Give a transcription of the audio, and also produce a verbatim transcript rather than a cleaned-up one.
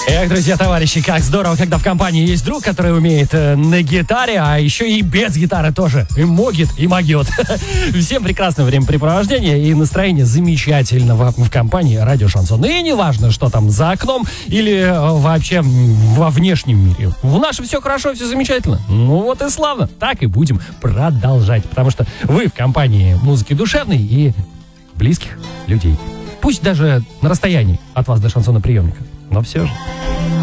Эх, друзья, товарищи, как здорово, когда в компании есть друг, который умеет э, на гитаре, а еще и без гитары тоже. И могет, и могет. Всем прекрасного времяпрепровождения и настроение замечательного в компании Радио Шансон. И не важно, что там за окном или э, вообще во внешнем мире. В нашем все хорошо, все замечательно. Ну вот и славно. Так и будем продолжать, потому что вы в компании музыки душевной и близких людей. Пусть даже на расстоянии от вас до шансона приемника. Но все же.